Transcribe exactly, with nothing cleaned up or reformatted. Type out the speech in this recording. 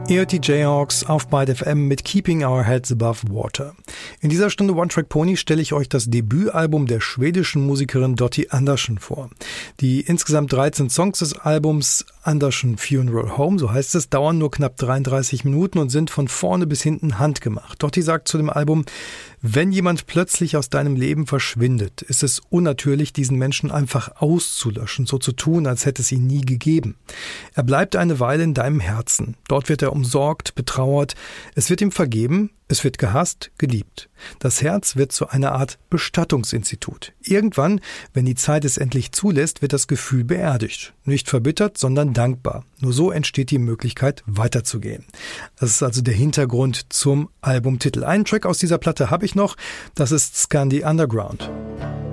Ihr hört die Jayhawks auf Byte F M mit Keeping Our Heads Above Water. In dieser Stunde One Track Pony stelle ich euch das Debütalbum der schwedischen Musikerin Dottie Andersson vor. Die insgesamt dreizehn Songs des Albums Andersson Funeral Home, so heißt es, dauern nur knapp dreiunddreißig Minuten und sind von vorne bis hinten handgemacht. Dottie sagt zu dem Album: Wenn jemand plötzlich aus deinem Leben verschwindet, ist es unnatürlich, diesen Menschen einfach auszulöschen, so zu tun, als hätte es ihn nie gegeben. Er bleibt eine Weile in deinem Herzen. Dort wird er umsorgt, betrauert. Es wird ihm vergeben, es wird gehasst, geliebt. Das Herz wird zu einer Art Bestattungsinstitut. Irgendwann, wenn die Zeit es endlich zulässt, wird das Gefühl beerdigt. Nicht verbittert, sondern dankbar. Nur so entsteht die Möglichkeit, weiterzugehen. Das ist also der Hintergrund zum Albumtitel. Einen Track aus dieser Platte habe ich noch. Das ist Scandi Underground.